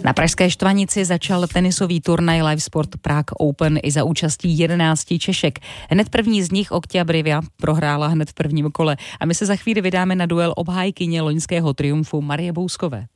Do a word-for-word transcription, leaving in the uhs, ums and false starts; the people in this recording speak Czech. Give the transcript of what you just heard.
Na pražské Štvanici začal tenisový turnaj Live Sport Prague Open i za účastí jedenácti Češek. Hned první z nich, Okťa Brivia, prohrála hned v prvním kole. A my se za chvíli vydáme na duel obhájkyně loňského triumfu Marie Bouskové.